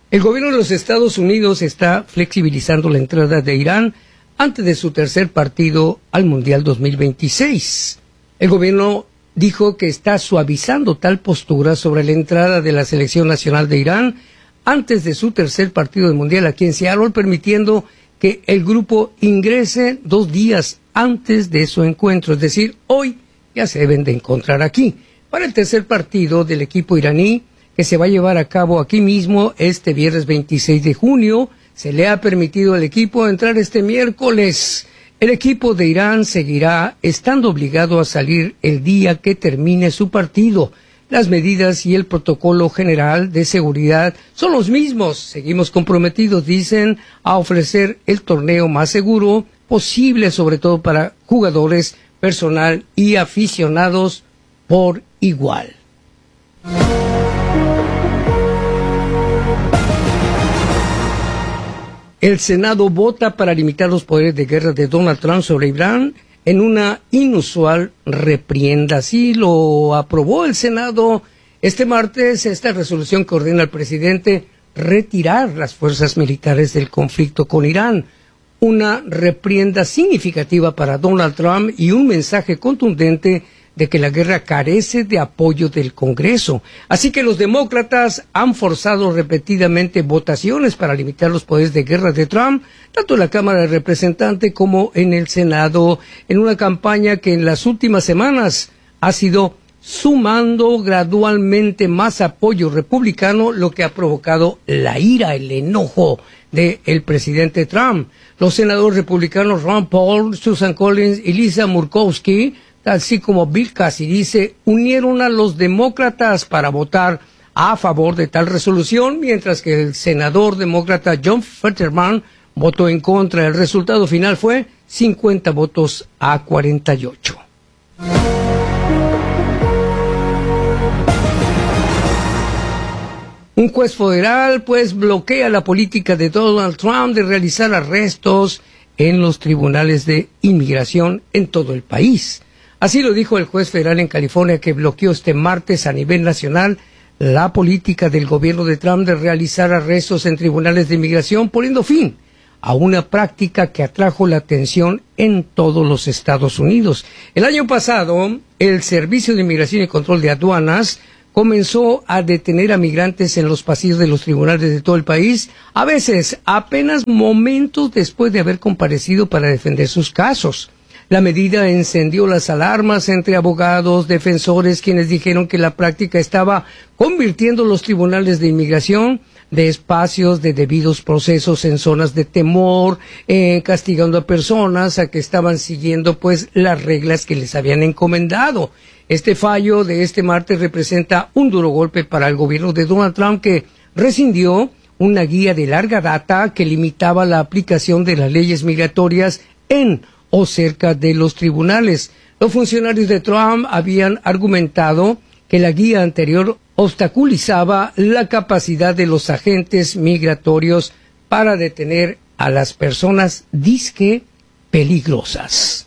El gobierno de los Estados Unidos está flexibilizando la entrada de Irán antes de su tercer partido al Mundial 2026. El gobierno dijo que está suavizando tal postura sobre la entrada de la selección nacional de Irán antes de su tercer partido del Mundial aquí en Seattle, permitiendo que el grupo ingrese 2 días antes de su encuentro, es decir, hoy ya se deben de encontrar aquí. Para el tercer partido del equipo iraní, que se va a llevar a cabo aquí mismo este viernes 26 de junio, se le ha permitido al equipo entrar este miércoles. El equipo de Irán seguirá estando obligado a salir el día que termine su partido. Las medidas y el protocolo general de seguridad son los mismos. Seguimos comprometidos, dicen, a ofrecer el torneo más seguro posible, sobre todo para jugadores, personal y aficionados por igual. El Senado vota para limitar los poderes de guerra de Donald Trump sobre Irán en una inusual reprienda. Así lo aprobó el Senado este martes, esta resolución que ordena al presidente retirar las fuerzas militares del conflicto con Irán. Una reprienda significativa para Donald Trump y un mensaje contundente de que la guerra carece de apoyo del Congreso. Así que los demócratas han forzado repetidamente votaciones para limitar los poderes de guerra de Trump, tanto en la Cámara de Representantes como en el Senado, en una campaña que en las últimas semanas ha sido sumando gradualmente más apoyo republicano, lo que ha provocado la ira, el enojo del presidente Trump. Los senadores republicanos Ron Paul, Susan Collins y Lisa Murkowski, así como Bill Cassidy, se unieron a los demócratas para votar a favor de tal resolución, mientras que el senador demócrata John Fetterman votó en contra. El resultado final fue 50 votos a 48. Un juez federal, bloquea la política de Donald Trump de realizar arrestos en los tribunales de inmigración en todo el país. Así lo dijo el juez federal en California, que bloqueó este martes a nivel nacional la política del gobierno de Trump de realizar arrestos en tribunales de inmigración, poniendo fin a una práctica que atrajo la atención en todos los Estados Unidos. El año pasado, el Servicio de Inmigración y Control de Aduanas comenzó a detener a migrantes en los pasillos de los tribunales de todo el país, a veces apenas momentos después de haber comparecido para defender sus casos. La medida encendió las alarmas entre abogados, defensores, quienes dijeron que la práctica estaba convirtiendo los tribunales de inmigración de espacios de debidos procesos en zonas de temor, castigando a personas a que estaban siguiendo las reglas que les habían encomendado. Este fallo de este martes representa un duro golpe para el gobierno de Donald Trump, que rescindió una guía de larga data que limitaba la aplicación de las leyes migratorias en o cerca de los tribunales. Los funcionarios de Trump habían argumentado que la guía anterior obstaculizaba la capacidad de los agentes migratorios para detener a las personas disque peligrosas.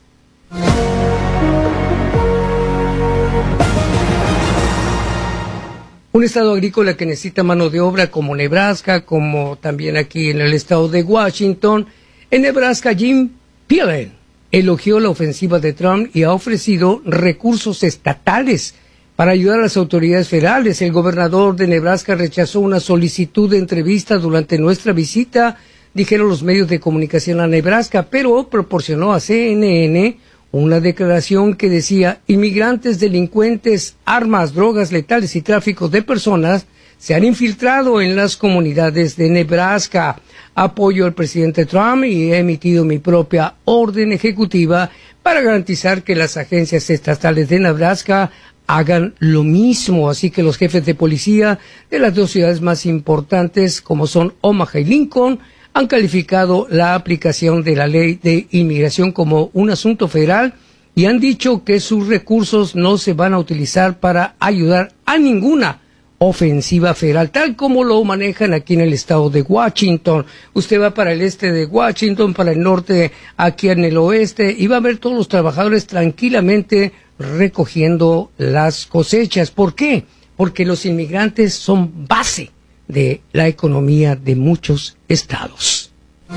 Un estado agrícola que necesita mano de obra como Nebraska, como también aquí en el estado de Washington. En Nebraska, Jim Pillen elogió la ofensiva de Trump y ha ofrecido recursos estatales para ayudar a las autoridades federales. El gobernador de Nebraska rechazó una solicitud de entrevista durante nuestra visita, dijeron los medios de comunicación a Nebraska, pero proporcionó a CNN una declaración que decía: inmigrantes, delincuentes, armas, drogas letales y tráfico de personas se han infiltrado en las comunidades de Nebraska. Apoyo al presidente Trump y he emitido mi propia orden ejecutiva para garantizar que las agencias estatales de Nebraska hagan lo mismo. Así que los jefes de policía de las 2 ciudades más importantes, como son Omaha y Lincoln, han calificado la aplicación de la ley de inmigración como un asunto federal y han dicho que sus recursos no se van a utilizar para ayudar a ninguna ofensiva federal, tal como lo manejan aquí en el estado de Washington. Usted va para el este de Washington, para el norte, aquí en el oeste, y va a ver todos los trabajadores tranquilamente recogiendo las cosechas. ¿Por qué? Porque los inmigrantes son base de la economía de muchos estados.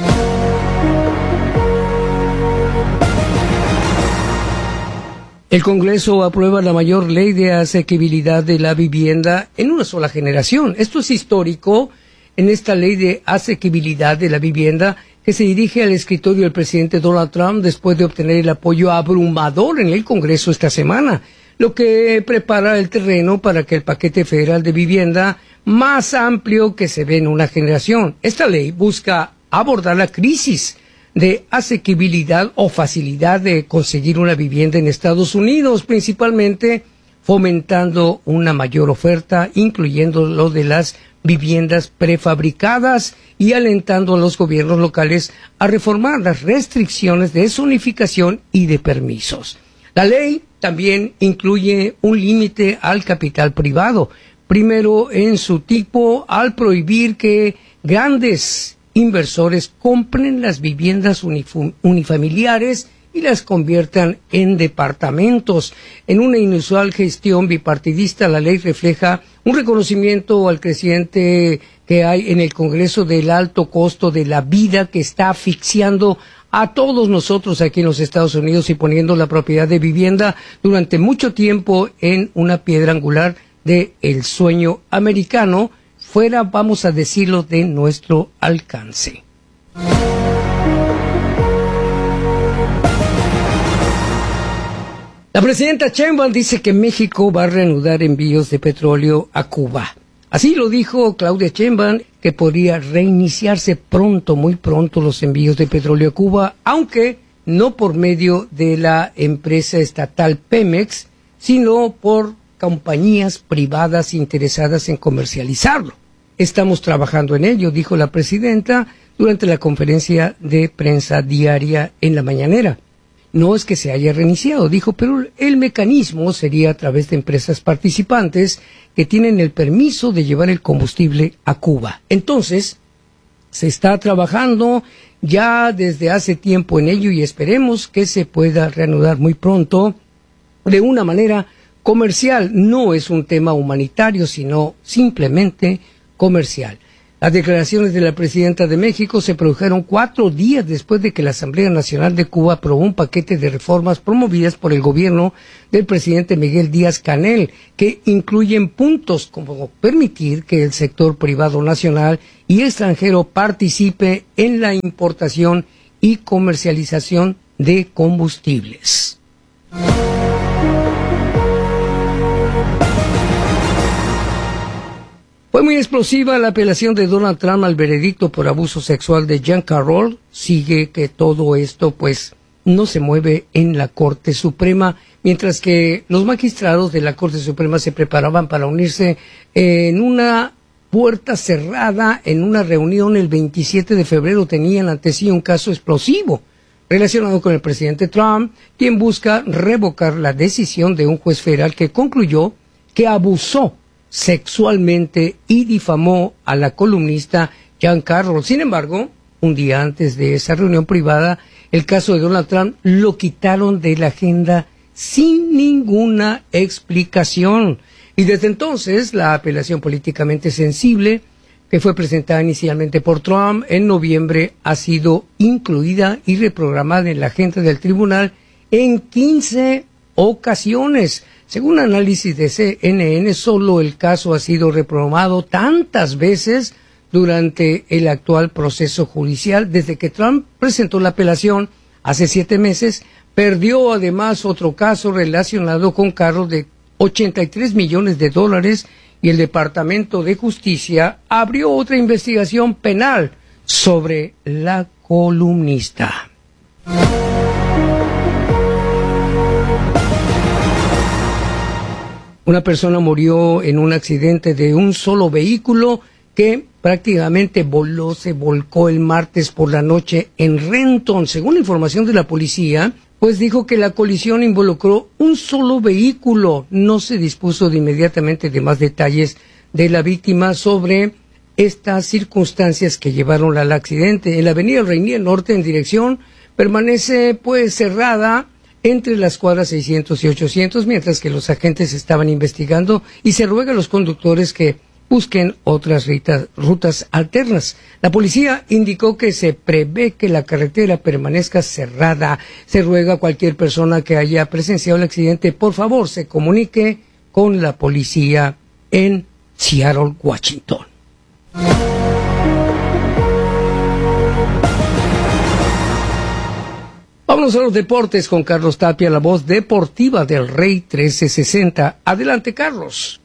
El Congreso aprueba la mayor ley de asequibilidad de la vivienda en una sola generación. Esto es histórico en esta ley de asequibilidad de la vivienda que se dirige al escritorio del presidente Donald Trump después de obtener el apoyo abrumador en el Congreso esta semana, lo que prepara el terreno para que el paquete federal de vivienda más amplio que se ve en una generación. Esta ley busca abordar la crisis de asequibilidad o facilidad de conseguir una vivienda en Estados Unidos, principalmente fomentando una mayor oferta, incluyendo lo de las viviendas prefabricadas y alentando a los gobiernos locales a reformar las restricciones de zonificación y de permisos. La ley también incluye un límite al capital privado, primero en su tipo, al prohibir que grandes inversores compren las viviendas unifamiliares y las conviertan en departamentos. En una inusual gestión bipartidista, la ley refleja un reconocimiento al creciente que hay en el Congreso del alto costo de la vida que está asfixiando a todos nosotros aquí en los Estados Unidos y poniendo la propiedad de vivienda durante mucho tiempo en una piedra angular del sueño americano, fuera, vamos a decirlo, de nuestro alcance. La presidenta Sheinbaum dice que México va a reanudar envíos de petróleo a Cuba. Así lo dijo Claudia Sheinbaum, que podría reiniciarse pronto, muy pronto, los envíos de petróleo a Cuba, aunque no por medio de la empresa estatal Pemex, sino por compañías privadas interesadas en comercializarlo. Estamos trabajando en ello, dijo la presidenta durante la conferencia de prensa diaria en la mañanera. No es que se haya reiniciado, dijo, pero el mecanismo sería a través de empresas participantes que tienen el permiso de llevar el combustible a Cuba. Entonces, se está trabajando ya desde hace tiempo en ello y esperemos que se pueda reanudar muy pronto de una manera comercial. No es un tema humanitario, sino simplemente comercial. Las declaraciones de la presidenta de México se produjeron 4 días después de que la Asamblea Nacional de Cuba aprobó un paquete de reformas promovidas por el gobierno del presidente Miguel Díaz-Canel, que incluyen puntos como permitir que el sector privado nacional y extranjero participe en la importación y comercialización de combustibles. Fue muy explosiva la apelación de Donald Trump al veredicto por abuso sexual de Jean Carroll. Sigue que todo esto pues no se mueve en la Corte Suprema, mientras que los magistrados de la Corte Suprema se preparaban para unirse en una puerta cerrada en una reunión el 27 de febrero. Tenían ante sí un caso explosivo relacionado con el presidente Trump, quien busca revocar la decisión de un juez federal que concluyó que abusó sexualmente y difamó a la columnista Jean Carroll. Sin embargo, un día antes de esa reunión privada, el caso de Donald Trump lo quitaron de la agenda sin ninguna explicación. Y desde entonces, la apelación políticamente sensible, que fue presentada inicialmente por Trump en noviembre, ha sido incluida y reprogramada en la agenda del tribunal en 15 ocasiones. Según análisis de CNN, solo el caso ha sido reprogramado tantas veces durante el actual proceso judicial. Desde que Trump presentó la apelación hace 7 meses, perdió además otro caso relacionado con cargos de $83 millones y el Departamento de Justicia abrió otra investigación penal sobre la columnista. Una persona murió en un accidente de un solo vehículo que prácticamente se volcó el martes por la noche en Renton. Según la información de la policía, pues dijo que la colisión involucró un solo vehículo. No se dispuso de inmediatamente de más detalles de la víctima sobre estas circunstancias que llevaron al accidente. En la avenida Rainier Norte en dirección permanece pues cerrada entre las cuadras 600 y 800, mientras que los agentes estaban investigando, y se ruega a los conductores que busquen otras rutas alternas. La policía indicó que se prevé que la carretera permanezca cerrada. Se ruega a cualquier persona que haya presenciado el accidente, por favor, se comunique con la policía en Seattle, Washington. Vámonos a los deportes con Carlos Tapia, la voz deportiva del Rey 1360. Adelante, Carlos.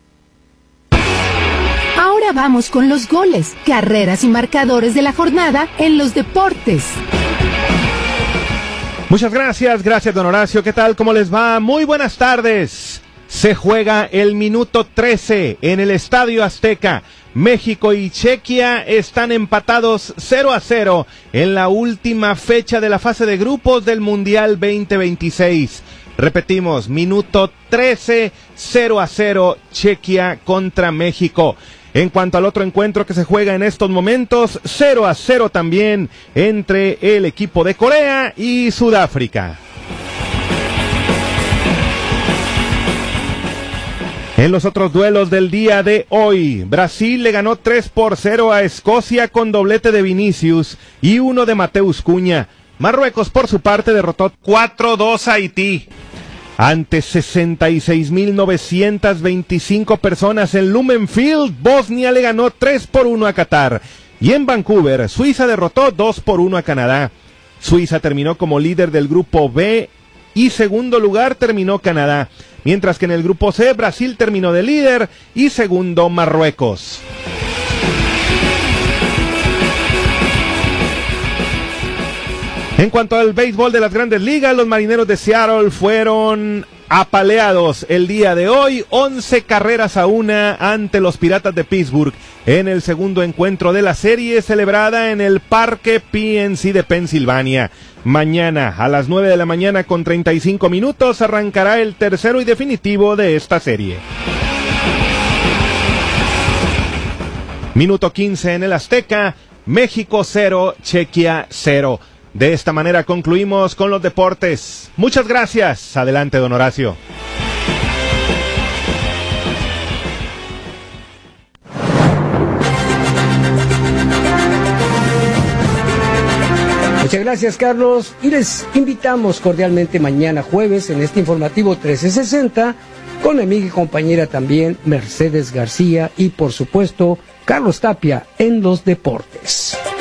Ahora vamos con los goles, carreras y marcadores de la jornada en los deportes. Muchas gracias, don Horacio. ¿Qué tal? ¿Cómo les va? Muy buenas tardes. Se juega el minuto 13 en el Estadio Azteca. México y Chequia están empatados 0-0 en la última fecha de la fase de grupos del Mundial 2026. Repetimos, minuto 13, 0-0, Chequia contra México. En cuanto al otro encuentro que se juega en estos momentos, 0-0 también entre el equipo de Corea y Sudáfrica. En los otros duelos del día de hoy, Brasil le ganó 3-0 a Escocia con doblete de Vinicius y uno de Mateus Cunha. Marruecos, por su parte, derrotó 4-2 a Haití. Ante 66,925 personas en Lumen Field, Bosnia le ganó 3-1 a Qatar. Y en Vancouver, Suiza derrotó 2-1 a Canadá. Suiza terminó como líder del grupo B y segundo lugar terminó Canadá. Mientras que en el grupo C, Brasil terminó de líder y segundo Marruecos. En cuanto al béisbol de las Grandes Ligas, los Marineros de Seattle fueron apaleados el día de hoy, 11 carreras a 1 ante los Piratas de Pittsburgh en el segundo encuentro de la serie celebrada en el Parque PNC de Pensilvania. Mañana a las 9 de la mañana con 35 minutos arrancará el tercero y definitivo de esta serie. Minuto 15 en el Azteca, México 0, Chequia 0. De esta manera concluimos con los deportes. Muchas gracias. Adelante, don Horacio. Muchas gracias, Carlos. Y les invitamos cordialmente mañana jueves en este informativo 1360 con mi amiga y compañera también Mercedes García y por supuesto Carlos Tapia en los deportes.